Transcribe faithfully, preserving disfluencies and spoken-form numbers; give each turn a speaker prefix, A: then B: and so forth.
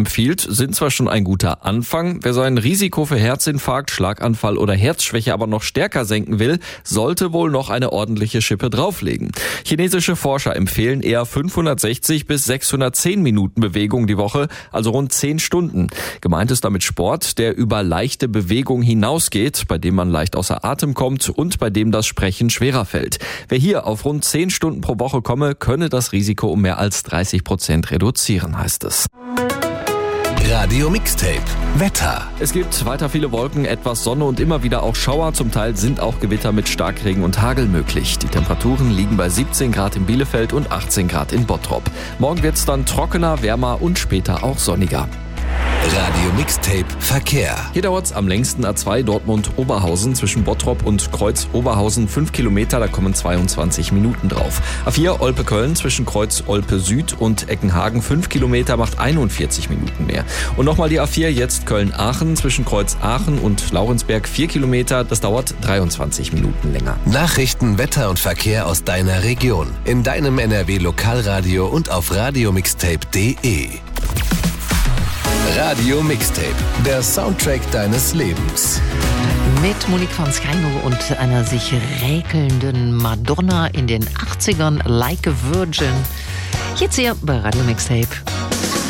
A: empfiehlt, sind zwar schon ein guter Anfang. Wer sein Risiko für Herzinfarkt, Schlaganfall oder Herzschwäche aber noch stärker senken will, sollte wohl noch eine ordentliche Schippe drauflegen. Chinesische Forscher empfehlen eher fünfhundertsechzig bis sechshundertzehn Minuten Bewegung die Woche, also rund zehn Stunden. Gemeint ist damit Sport, der über leichte Bewegung hinausgeht, bei dem man leicht außer Atem kommt und bei dem das Sprechen schwerer fällt. Wer hier auf rund zehn Stunden pro Woche komme, könne das Risiko um mehr als dreißig Prozent reduzieren, heißt es.
B: Radio Mixtape Wetter.
A: Es gibt weiter viele Wolken, etwas Sonne und immer wieder auch Schauer. Zum Teil sind auch Gewitter mit Starkregen und Hagel möglich. Die Temperaturen liegen bei siebzehn Grad in Bielefeld und achtzehn Grad in Bottrop. Morgen wird es dann trockener, wärmer und später auch sonniger.
B: Radio Mixtape Verkehr.
A: Hier dauert es am längsten A zwei Dortmund-Oberhausen zwischen Bottrop und Kreuz-Oberhausen fünf Kilometer, da kommen zweiundzwanzig Minuten drauf. A vier Olpe-Köln zwischen Kreuz-Olpe-Süd und Eckenhagen fünf Kilometer macht einundvierzig Minuten mehr. Und nochmal die A vier jetzt Köln-Aachen zwischen Kreuz-Aachen und Laurensberg vier Kilometer, das dauert dreiundzwanzig Minuten länger.
B: Nachrichten, Wetter und Verkehr aus deiner Region. In deinem N R W Lokalradio und auf radiomixtape punkt de. Radio Mixtape, der Soundtrack deines Lebens.
C: Mit Monique van Skeino und einer sich räkelnden Madonna in den achtzigern, Like a Virgin. Jetzt hier bei Radio Mixtape.